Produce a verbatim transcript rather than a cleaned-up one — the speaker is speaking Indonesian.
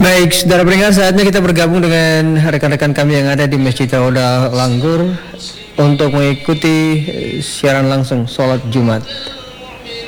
Baik, saudara pendengar, saatnya kita bergabung dengan rekan-rekan kami yang ada di Masjid Roda Langgur untuk mengikuti siaran langsung sholat Jumat.